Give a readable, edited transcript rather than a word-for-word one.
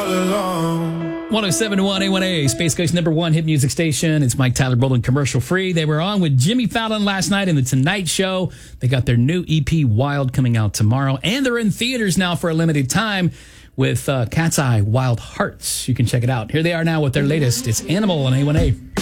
alone. 107.1 A1A, Space Coast #1 hit music station. It's Mike Tyler Bolden, commercial free. They were on with Jimmy Fallon last night in The Tonight Show. They got their new EP, Wild, coming out tomorrow. And they're in theaters now for a limited time with Cat's Eye, Wild Hearts. You can check it out. Here they are now with their latest. It's Animal on A1A.